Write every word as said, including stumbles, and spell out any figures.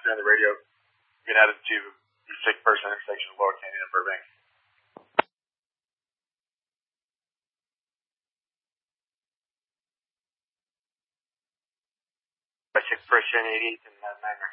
on the radio being added to the sixth person intersection of Lower Canyon and Burbank. By sixth person, eighty-eighth and uh, Niner.